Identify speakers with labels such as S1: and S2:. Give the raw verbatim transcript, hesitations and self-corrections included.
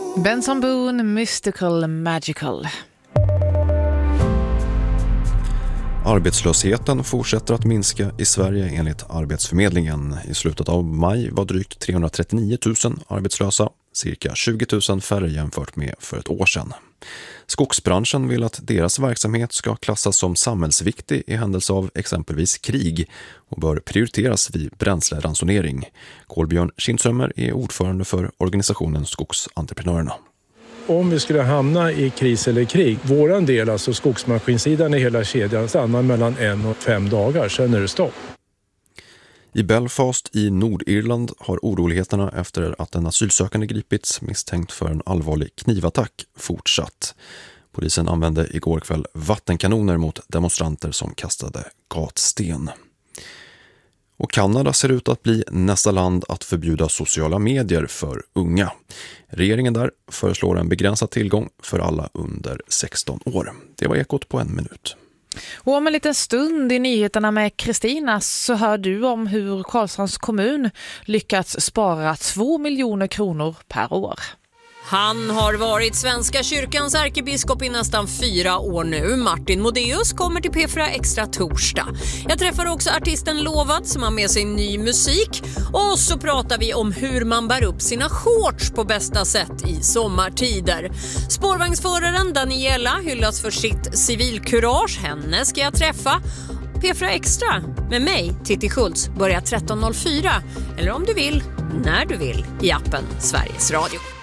S1: Benson Boone, Mystical Magical.
S2: Arbetslösheten fortsätter att minska i Sverige enligt Arbetsförmedlingen. I slutet av maj var drygt trehundratrettionio tusen arbetslösa, cirka tjugo tusen färre jämfört med för ett år sedan. Skogsbranschen vill att deras verksamhet ska klassas som samhällsviktig i händelse av exempelvis krig och bör prioriteras vid bränsleransonering. Kolbjörn Kindsömer är ordförande för organisationen Skogsentreprenörerna.
S3: Om vi skulle hamna i kris eller krig, våran del, alltså skogsmaskinsidan i hela kedjan, stannar mellan en och fem dagar, sen är det stopp.
S2: I Belfast i Nordirland har oroligheterna efter att en asylsökande gripits misstänkt för en allvarlig knivattack fortsatt. Polisen använde igår kväll vattenkanoner mot demonstranter som kastade gatsten. Och Kanada ser ut att bli nästa land att förbjuda sociala medier för unga. Regeringen där föreslår en begränsad tillgång för alla under sexton år. Det var Ekot på en minut.
S1: Och om en liten stund i nyheterna med Kristina så hör du om hur Karlshamns kommun lyckats spara två miljoner kronor per år.
S4: Han har varit Svenska kyrkans ärkebiskop i nästan fyra år nu. Martin Modéus kommer till P fyra Extra torsdag. Jag träffar också artisten Lovad som har med sig ny musik. Och så pratar vi om hur man bär upp sina shorts på bästa sätt i sommartider. Spårvagnsföraren Daniela hyllas för sitt civilkurage. Henne ska jag träffa. P fyra Extra med mig, Titti Schultz, börjar tretton noll fyra. Eller om du vill, när du vill, i appen Sveriges Radio.